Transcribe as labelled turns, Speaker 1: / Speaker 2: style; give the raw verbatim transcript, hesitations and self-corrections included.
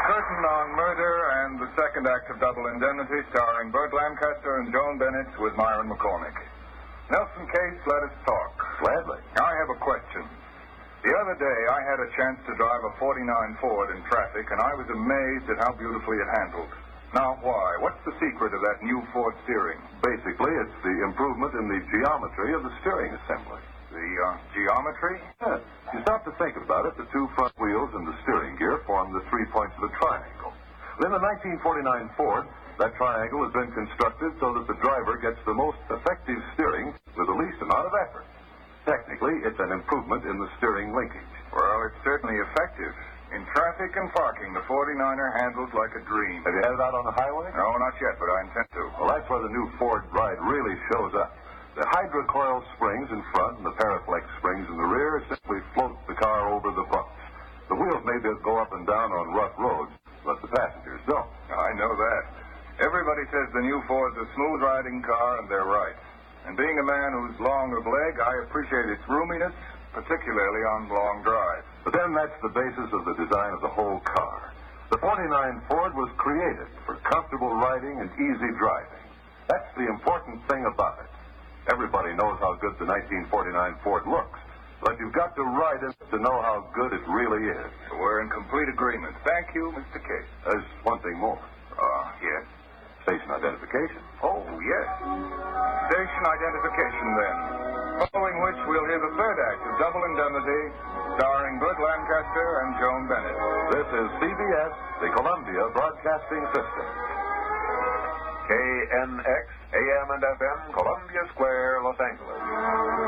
Speaker 1: curtain on Murder and the second act of Double Indemnity, starring Burt Lancaster and Joan Bennett with Myron McCormick. Nelson Case, let us talk.
Speaker 2: Gladly.
Speaker 1: I have a question. The other day, I had a chance to drive a forty-nine Ford in traffic, and I was amazed at how beautifully it handled. Now, why? What's the secret of that new Ford steering?
Speaker 2: Basically, it's the improvement in the geometry of the steering assembly.
Speaker 1: The uh, geometry?
Speaker 2: Yes. You stop to think about it, the two front wheels and the steering gear form the three points of a triangle. In the nineteen forty-nine Ford, that triangle has been constructed so that the driver gets the most effective steering with the least amount of effort. Technically, it's an improvement in the steering linkage.
Speaker 1: Well, it's certainly effective. In traffic and parking, the forty-niner handles like a dream.
Speaker 2: Have you had it out on the highway?
Speaker 1: No, not yet, but I intend to.
Speaker 2: Well, that's where the new Ford ride really shows up. The hydrocoil springs in front and the Paraflex springs in the rear simply float the car over the bumps. The wheels may go up and down on rough roads, but the passengers don't.
Speaker 1: I know that. Everybody says the new Ford's a smooth-riding car, and they're right. And being a man who's long of leg, I appreciate its roominess, particularly on long drives.
Speaker 2: But then that's the basis of the design of the whole car. The forty-nine Ford was created for comfortable riding and easy driving. That's the important thing about it. Everybody knows how good the nineteen forty-nine Ford looks, but you've got to ride it to know how good it really is.
Speaker 1: We're in complete agreement. Thank you, Mister Case.
Speaker 2: There's one thing more.
Speaker 1: Uh, yes?
Speaker 2: Station identification.
Speaker 1: Oh, yes. Station identification, then. Following which, we'll hear the third act of Double Indemnity, starring Burt Lancaster and Joan Bennett.
Speaker 2: This is C B S, the Columbia Broadcasting System.
Speaker 3: K N X, A M and F M, Columbia Square, Los Angeles.